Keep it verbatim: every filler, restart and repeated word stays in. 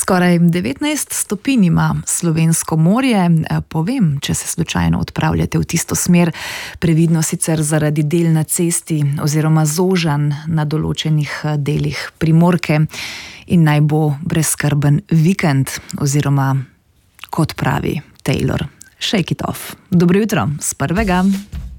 Skoraj devetnajst stopinj ima slovensko morje. Povem, če se slučajno odpravljate v tisto smer, previdno sicer zaradi del na cesti oziroma zožanj na določenih delih Primorke, in naj bo brezskrben vikend oziroma, kot pravi Taylor, shake it off. Dobro jutro s prvega.